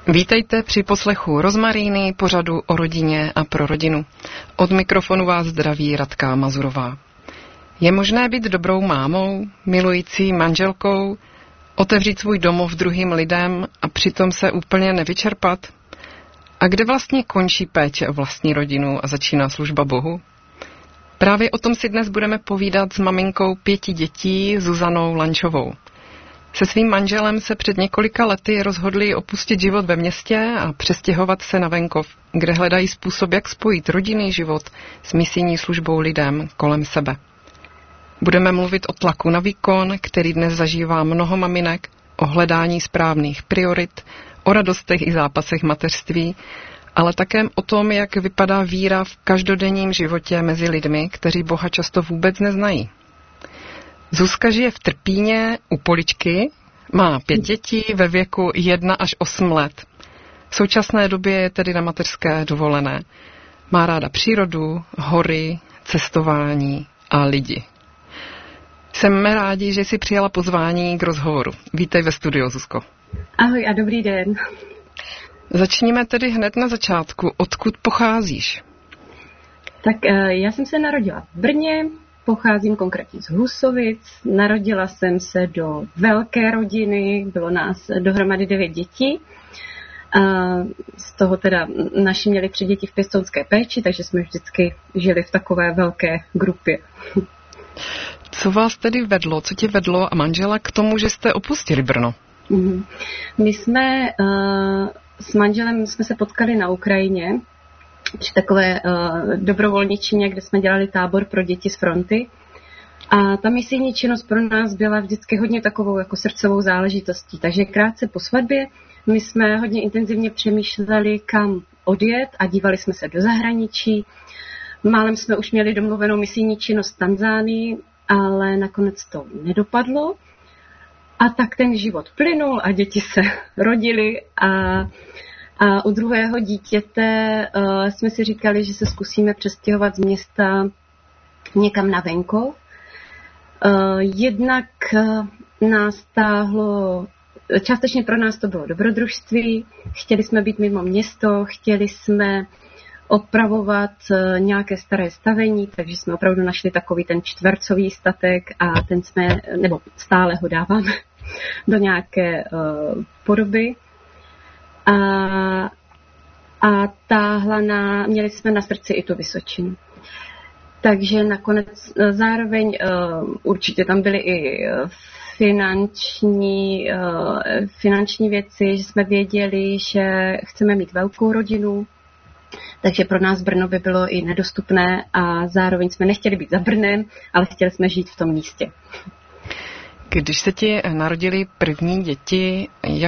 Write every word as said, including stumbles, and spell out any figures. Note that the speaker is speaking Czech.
Vítejte při poslechu Rozmaríny, pořadu o rodině a pro rodinu. Od mikrofonu vás zdraví Radka Mazurová. Je možné být dobrou mámou, milující manželkou, otevřít svůj domov druhým lidem a přitom se úplně nevyčerpat? A kde vlastně končí péče o vlastní rodinu a začíná služba Bohu? Právě o tom si dnes budeme povídat s maminkou pěti dětí Zuzanou Lančovou. Se svým manželem se před několika lety rozhodli opustit život ve městě a přestěhovat se na venkov, kde hledají způsob, jak spojit rodinný život s misijní službou lidem kolem sebe. Budeme mluvit o tlaku na výkon, který dnes zažívá mnoho maminek, o hledání správných priorit, o radostech i zápasech mateřství, ale také o tom, jak vypadá víra v každodenním životě mezi lidmi, kteří Boha často vůbec neznají. Zuzka žije v Trpíně u Poličky, má pět dětí ve věku jedna až osm let. V současné době je tedy na mateřské dovolené. Má ráda přírodu, hory, cestování a lidi. Jsme rádi, že jsi přijala pozvání k rozhovoru. Vítej ve studiu, Zuzko. Ahoj a dobrý den. Začněme tedy hned na začátku. Odkud pocházíš? Tak já jsem se narodila v Brně, pocházím konkrétně z Husovic. Narodila jsem se do velké rodiny, bylo nás dohromady devět dětí. A z toho teda naši měli tři děti v pěstounské péči, takže jsme vždycky žili v takové velké grupě. Co vás tedy vedlo, co tě vedlo a manžela k tomu, že jste opustili Brno? Mm-hmm. My jsme uh, s manželem jsme se potkali na Ukrajině při takové uh, dobrovolničině, kde jsme dělali tábor pro děti z fronty. A ta misijní činnost pro nás byla vždycky hodně takovou jako srdcovou záležitostí. Takže krátce po svatbě my jsme hodně intenzivně přemýšleli, kam odjet a dívali jsme se do zahraničí. Málem jsme už měli domluvenou misijní činnost v Tanzánii, ale nakonec to nedopadlo. A tak ten život plynul a děti se rodily a, a u druhého dítěte uh, jsme si říkali, že se zkusíme přestěhovat z města někam na venkov. Uh, jednak uh, nás táhlo, částečně pro nás to bylo dobrodružství, chtěli jsme být mimo město, chtěli jsme opravovat uh, nějaké staré stavení, takže jsme opravdu našli takový ten čtvercový statek a ten jsme, nebo stále ho dáváme do nějaké uh, podoby. A, a táhla na, měli jsme na srdci i tu Vysočinu. Takže nakonec zároveň uh, určitě tam byly i finanční, uh, finanční věci, že jsme věděli, že chceme mít velkou rodinu, takže pro nás Brno by bylo i nedostupné a zároveň jsme nechtěli být za Brnem, ale chtěli jsme žít v tom místě. Když se ti narodili první děti,